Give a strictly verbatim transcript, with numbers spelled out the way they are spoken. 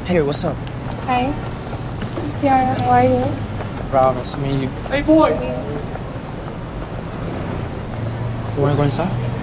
Hey, what's up? Hi, I'm Ciara. How are you? Proud, nice to meet you. Hey, boy. You wanna go inside?